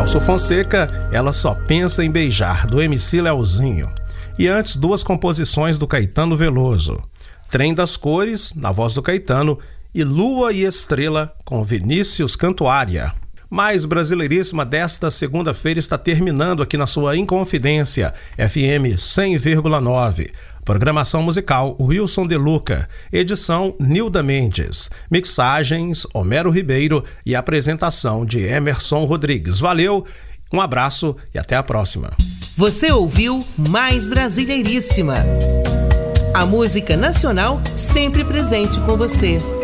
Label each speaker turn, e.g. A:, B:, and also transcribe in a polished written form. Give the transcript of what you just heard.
A: Nelson Fonseca, Ela Só Pensa em Beijar, do MC Leozinho. E antes, duas composições do Caetano Veloso: Trem das Cores, na voz do Caetano, e Lua e Estrela, com Vinícius Cantuária. Mais Brasileiríssima desta segunda-feira está terminando aqui na sua Inconfidência, FM 100,9. Programação musical Wilson De Luca, edição Nilda Mendes, mixagens Homero Ribeiro e apresentação de Emerson Rodrigues. Valeu, um abraço e até a próxima.
B: Você ouviu Mais Brasileiríssima, a música nacional sempre presente com você.